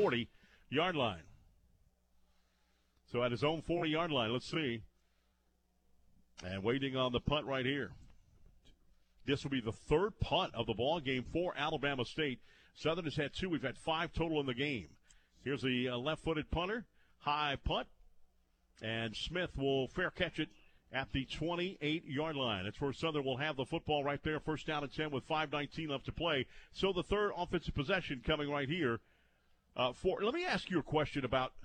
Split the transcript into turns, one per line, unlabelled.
40-yard line. So at his own 40-yard line, let's see. And waiting on the punt right here. This will be the third punt of the ball game for Alabama State. Southern has had 2. We've had 5 total in the game. Here's the left-footed punter. High punt. And Smith will fair catch it at the 28-yard line. That's where Southern will have the football right there. First down and 10 with 5:19 left to play. So the third offensive possession coming right here. Let me ask you a question about